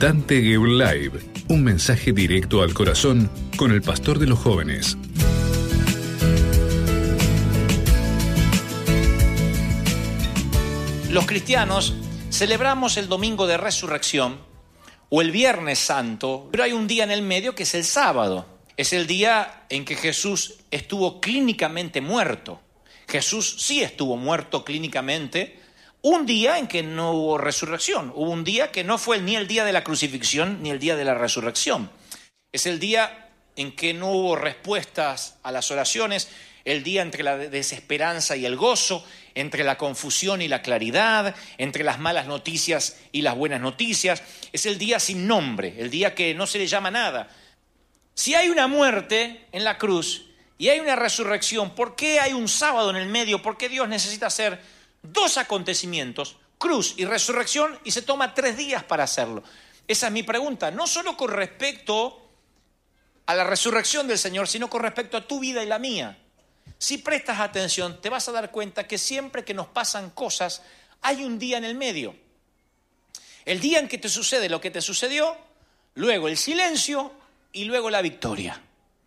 Dante Gebel Live, un mensaje directo al corazón con el pastor de los jóvenes. Los cristianos celebramos el domingo de resurrección o el viernes santo, pero hay un día en el medio que es el sábado. Es el día en que Jesús estuvo clínicamente muerto. Jesús sí estuvo muerto clínicamente. Un día en que no hubo resurrección. Hubo un día que no fue ni el día de la crucifixión ni el día de la resurrección. Es el día en que no hubo respuestas a las oraciones, el día entre la desesperanza y el gozo, entre la confusión y la claridad, entre las malas noticias y las buenas noticias. Es el día sin nombre, el día que no se le llama nada. Si hay una muerte en la cruz y hay una resurrección, ¿por qué hay un sábado en el medio? ¿Por qué Dios necesita hacer dos acontecimientos, cruz y resurrección, y se toma 3 días para hacerlo? Esa es mi pregunta, no solo con respecto a la resurrección del Señor, sino con respecto a tu vida y la mía. Si prestas atención, te vas a dar cuenta que siempre que nos pasan cosas, hay un día en el medio. El día en que te sucede lo que te sucedió, luego el silencio y luego la victoria.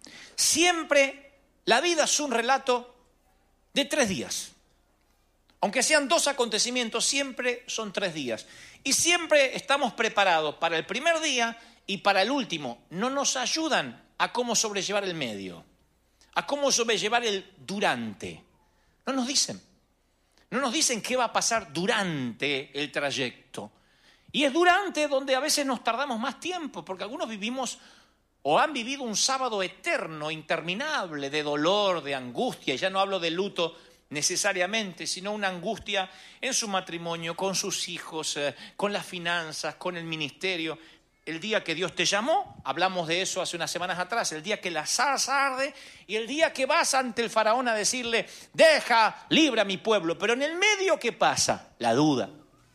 Siempre la vida es un relato de 3 días. Aunque sean 2 acontecimientos, siempre son 3 días. Y siempre estamos preparados para el primer día y para el último. No nos ayudan a cómo sobrellevar el medio, a cómo sobrellevar el durante. No nos dicen. No nos dicen qué va a pasar durante el trayecto. Y es durante donde a veces nos tardamos más tiempo, porque algunos vivimos o han vivido un sábado eterno, interminable, de dolor, de angustia. Y ya no hablo de luto necesariamente, sino una angustia en su matrimonio, con sus hijos, con las finanzas, con el ministerio. El día que Dios te llamó, hablamos de eso hace unas semanas atrás, el día que la zarza arde y el día que vas ante el faraón a decirle, deja libre a mi pueblo. Pero en el medio, ¿qué pasa? La duda.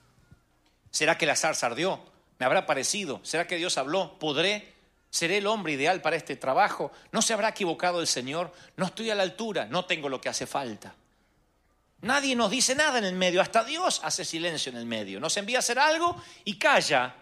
¿Será que la zarza ardió? ¿Me habrá parecido? ¿Será que Dios habló? ¿Podré? ¿Seré el hombre ideal para este trabajo? ¿No se habrá equivocado el Señor? ¿No estoy a la altura? ¿No tengo lo que hace falta? Nadie nos dice nada en el medio, hasta Dios hace silencio en el medio. Nos envía a hacer algo y calla.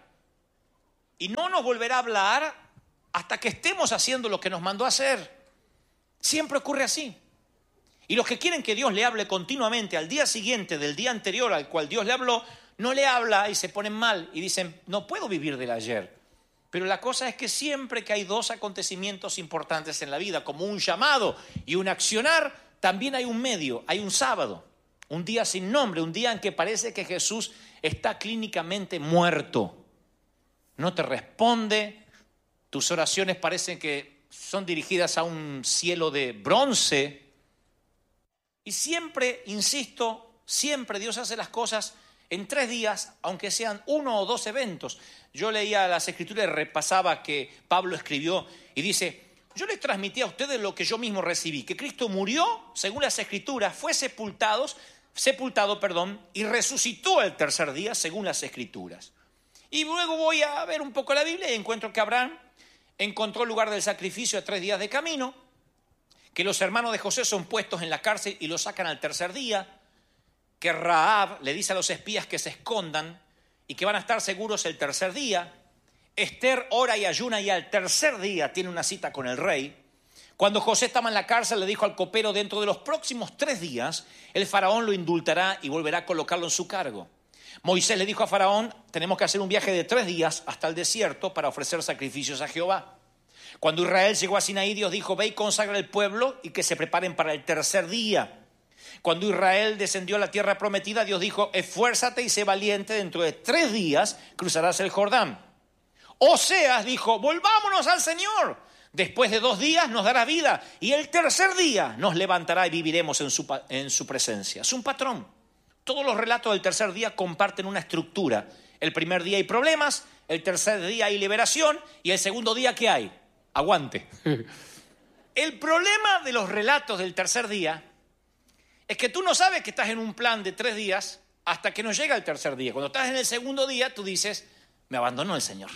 Y no nos volverá a hablar hasta que estemos haciendo lo que nos mandó a hacer. Siempre ocurre así. Y los que quieren que Dios le hable continuamente al día siguiente del día anterior al cual Dios le habló, no le habla y se ponen mal y dicen, no puedo vivir del ayer. Pero la cosa es que siempre que hay 2 acontecimientos importantes en la vida, como un llamado y un accionar, también hay un medio, hay un sábado. Un día sin nombre, un día en que parece que Jesús está clínicamente muerto. No te responde, tus oraciones parecen que son dirigidas a un cielo de bronce. Y siempre, insisto, siempre Dios hace las cosas en 3 días, aunque sean 1 o 2 eventos. Yo leía las Escrituras y repasaba que Pablo escribió y dice, yo les transmití a ustedes lo que yo mismo recibí, que Cristo murió, según las Escrituras, fue sepultado, y resucitó el tercer día, según las Escrituras. Y luego voy a ver un poco la Biblia y encuentro que Abraham encontró el lugar del sacrificio a 3 días de camino, que los hermanos de José son puestos en la cárcel y lo sacan al tercer día, que Rahab le dice a los espías que se escondan y que van a estar seguros el tercer día. Esther ora y ayuna y al tercer día tiene una cita con el rey. Cuando José estaba en la cárcel le dijo al copero, dentro de los próximos 3 días el faraón lo indultará y volverá a colocarlo en su cargo. Moisés le dijo a Faraón, tenemos que hacer un viaje de 3 días hasta el desierto para ofrecer sacrificios a Jehová. Cuando Israel llegó a Sinaí, Dios dijo, ve y consagra el pueblo y que se preparen para el tercer día. Cuando Israel descendió a la tierra prometida, Dios dijo, esfuérzate y sé valiente, dentro de 3 días cruzarás el Jordán. Oseas dijo, volvámonos al Señor. Después de 2 días nos dará vida y el tercer día nos levantará y viviremos en su presencia. Es un patrón. Todos los relatos del tercer día comparten una estructura. El primer día hay problemas, el tercer día hay liberación y el segundo día, ¿qué hay? Aguante. El problema de los relatos del tercer día es que tú no sabes que estás en un plan de 3 días hasta que no llega el tercer día. Cuando estás en el segundo día, tú dices, me abandonó el Señor.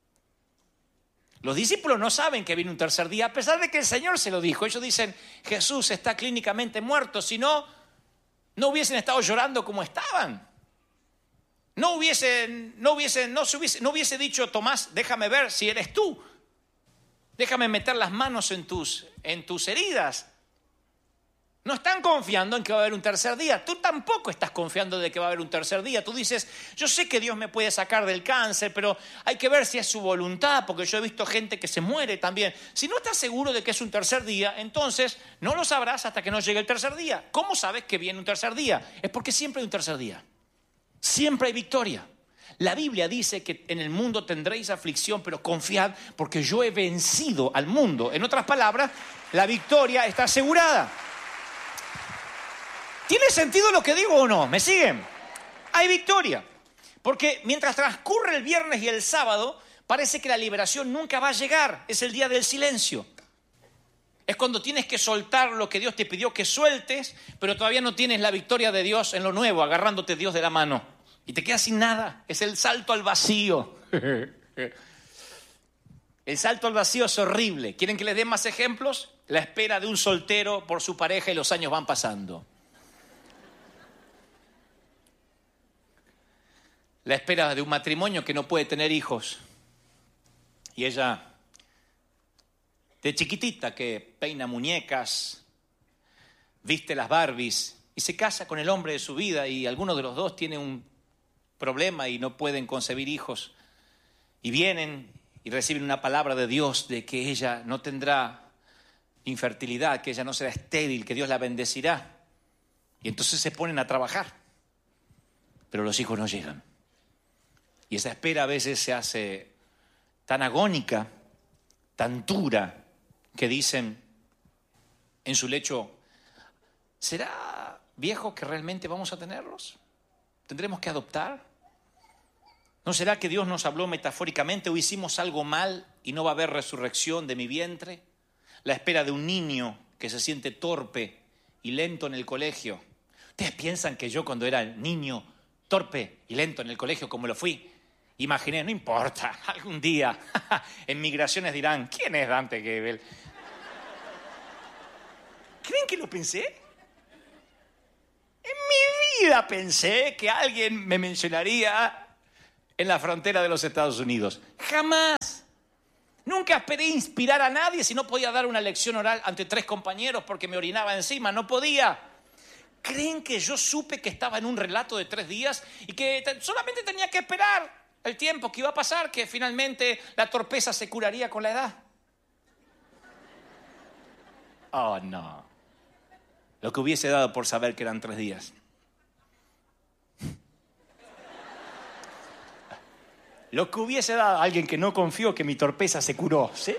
Los discípulos no saben que viene un tercer día, a pesar de que el Señor se lo dijo. Ellos dicen, Jesús está clínicamente muerto, si no, no hubiesen estado llorando como estaban. no hubiese dicho Tomás, déjame ver si eres tú. Déjame meter las manos en tus heridas. No están confiando en que va a haber un tercer día. Tú tampoco estás confiando de que va a haber un tercer día. Tú dices, yo sé que Dios me puede sacar del cáncer, pero hay que ver si es su voluntad, porque yo he visto gente que se muere también. Si no estás seguro de que es un tercer día, entonces no lo sabrás hasta que no llegue el tercer día. ¿Cómo sabes que viene un tercer día? Es porque siempre hay un tercer día. Siempre hay victoria. La Biblia dice que en el mundo tendréis aflicción, pero confiad porque yo he vencido al mundo. En otras palabras, la victoria está asegurada. ¿Tiene sentido lo que digo o no? ¿Me siguen? Hay victoria. Porque mientras transcurre el viernes y el sábado, parece que la liberación nunca va a llegar. Es el día del silencio. Es cuando tienes que soltar lo que Dios te pidió que sueltes, pero todavía no tienes la victoria de Dios en lo nuevo, agarrándote Dios de la mano. Y te quedas sin nada. Es el salto al vacío. El salto al vacío es horrible. ¿Quieren que les dé más ejemplos? La espera de un soltero por su pareja y los años van pasando. La espera de un matrimonio que no puede tener hijos. Y ella, de chiquitita, que peina muñecas, viste las Barbies y se casa con el hombre de su vida, y alguno de los dos tiene un problema y no pueden concebir hijos. Y vienen y reciben una palabra de Dios de que ella no tendrá infertilidad, que ella no será estéril, que Dios la bendecirá. Y entonces se ponen a trabajar. Pero los hijos no llegan. Y esa espera a veces se hace tan agónica, tan dura, que dicen en su lecho, ¿será viejo que realmente vamos a tenerlos? ¿Tendremos que adoptar? ¿No será que Dios nos habló metafóricamente o hicimos algo mal y no va a haber resurrección de mi vientre? La espera de un niño que se siente torpe y lento en el colegio. ¿Ustedes piensan que yo cuando era niño torpe y lento en el colegio como lo fui, imaginé, no importa, algún día en migraciones dirán, ¿quién es Dante Gebel? ¿Creen que lo pensé? En mi vida pensé que alguien me mencionaría en la frontera de los Estados Unidos. Jamás. Nunca esperé inspirar a nadie si no podía dar una lección oral ante 3 compañeros porque me orinaba encima, no podía. ¿Creen que yo supe que estaba en un relato de 3 días y que solamente tenía que esperar el tiempo que iba a pasar, que finalmente la torpeza se curaría con la edad? Oh, no. Lo que hubiese dado por saber que eran 3 días. Lo que hubiese dado a alguien que no confió que mi torpeza se curó. Sí.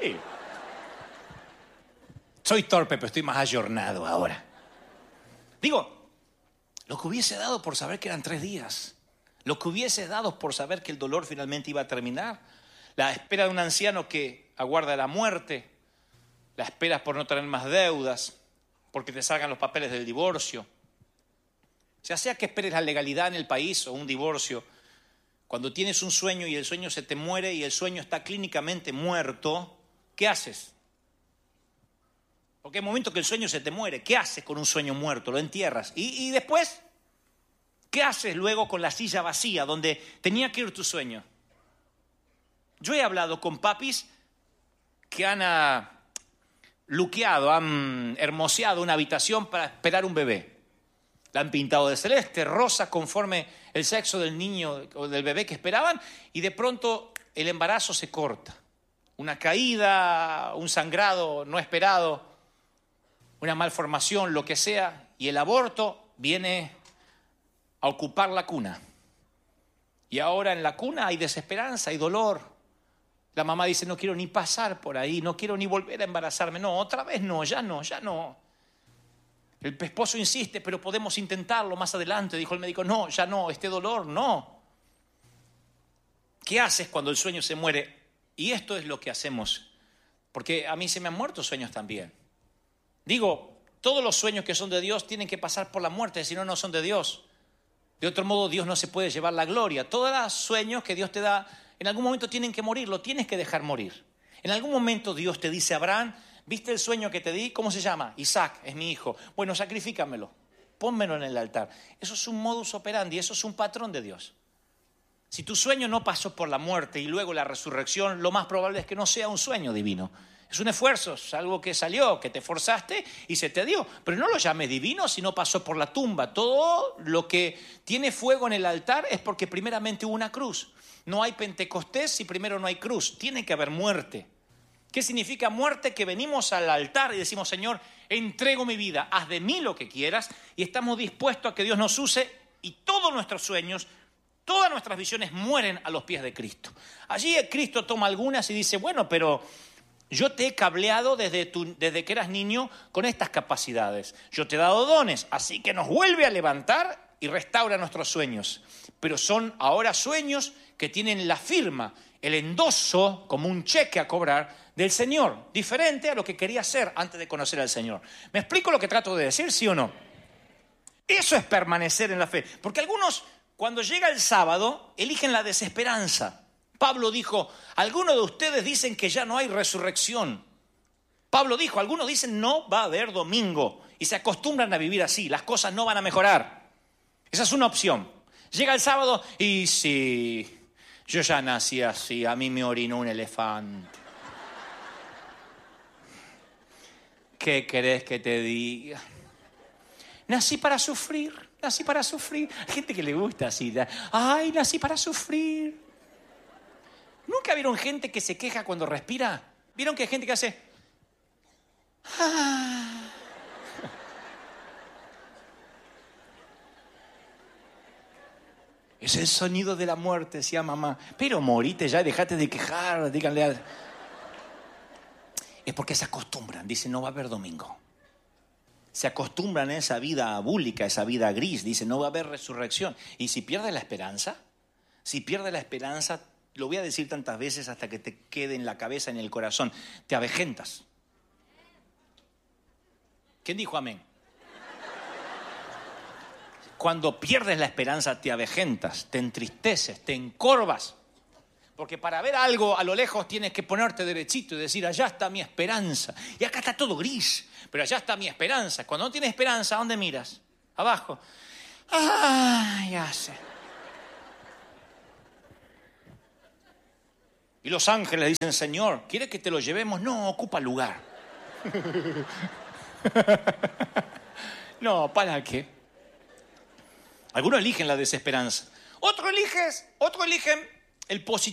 Soy torpe, pero estoy más ayornado ahora. Digo, lo que hubiese dado por saber que eran 3 días. Lo que hubiese dado por saber que el dolor finalmente iba a terminar. La espera de un anciano que aguarda la muerte. La espera por no tener más deudas. Porque te salgan los papeles del divorcio. Ya sea que esperes la legalidad en el país o un divorcio. Cuando tienes un sueño y el sueño se te muere y el sueño está clínicamente muerto, ¿qué haces? Porque hay momentos que el sueño se te muere. ¿Qué haces con un sueño muerto? Lo entierras. ¿Y después? ¿Qué haces luego con la silla vacía donde tenía que ir tu sueño? Yo he hablado con papis que han luqueado, han hermoseado una habitación para esperar un bebé. La han pintado de celeste, rosa, conforme el sexo del niño o del bebé que esperaban, y de pronto el embarazo se corta. Una caída, un sangrado no esperado, una malformación, lo que sea, y el aborto viene a ocupar la cuna. Y ahora en la cuna hay desesperanza, hay dolor. La mamá dice, no quiero ni pasar por ahí, no quiero ni volver a embarazarme. No, otra vez no, ya no, ya no. El esposo insiste, pero podemos intentarlo más adelante. Dijo el médico, no, ya no, este dolor, no. ¿Qué haces cuando el sueño se muere? Y esto es lo que hacemos. Porque a mí se me han muerto sueños también. Digo, todos los sueños que son de Dios tienen que pasar por la muerte, si no, no son de Dios. De otro modo, Dios no se puede llevar la gloria. Todos los sueños que Dios te da, en algún momento tienen que morir, lo tienes que dejar morir. En algún momento Dios te dice a Abraham, ¿viste el sueño que te di? ¿Cómo se llama? Isaac, es mi hijo. Bueno, sacrifícamelo, pónmelo en el altar. Eso es un modus operandi, eso es un patrón de Dios. Si tu sueño no pasó por la muerte y luego la resurrección, lo más probable es que no sea un sueño divino. Es un esfuerzo, es algo que salió, que te forzaste y se te dio. Pero no lo llames divino si no pasó por la tumba. Todo lo que tiene fuego en el altar es porque primeramente hubo una cruz. No hay Pentecostés si primero no hay cruz. Tiene que haber muerte. ¿Qué significa muerte? Que venimos al altar y decimos, Señor, entrego mi vida, haz de mí lo que quieras, y estamos dispuestos a que Dios nos use y todos nuestros sueños, todas nuestras visiones mueren a los pies de Cristo. Allí Cristo toma algunas y dice, bueno, pero yo te he cableado desde que eras niño con estas capacidades. Yo te he dado dones, así que nos vuelve a levantar y restaura nuestros sueños. Pero son ahora sueños que tienen la firma, el endoso, como un cheque a cobrar del Señor, diferente a lo que quería hacer antes de conocer al Señor. ¿Me explico lo que trato de decir, sí o no? Eso es permanecer en la fe. Porque algunos, cuando llega el sábado, eligen la desesperanza. Pablo dijo, algunos de ustedes dicen que ya no hay resurrección. Pablo dijo, algunos dicen no va a haber domingo. Y se acostumbran a vivir así, las cosas no van a mejorar. Esa es una opción. Llega el sábado y sí, yo ya nací así, a mí me orinó un elefante. ¿Qué querés que te diga? Nací para sufrir, nací para sufrir. Hay gente que le gusta así, ay, nací para sufrir. ¿Nunca vieron gente que se queja cuando respira? ¿Vieron que hay gente que hace? Ah. Es el sonido de la muerte, decía mamá. Pero morite ya, dejate de quejar, díganle a... Es porque se acostumbran, dicen no va a haber domingo. Se acostumbran a esa vida búlica, esa vida gris, dicen no va a haber resurrección. Y si pierdes la esperanza, lo voy a decir tantas veces hasta que te quede en la cabeza, en el corazón, te avejentas. ¿Quién dijo amén? Cuando pierdes la esperanza te avejentas, te entristeces, te encorvas. Porque para ver algo a lo lejos tienes que ponerte derechito y decir, allá está mi esperanza. Y acá está todo gris, pero allá está mi esperanza. Cuando no tienes esperanza, ¿a dónde miras? Abajo. ¡Ah! Ya sé. Y los ángeles dicen, Señor, ¿quiere que te lo llevemos? No, ocupa lugar. No, ¿para qué? Algunos eligen la desesperanza. Otros eligen el positivo.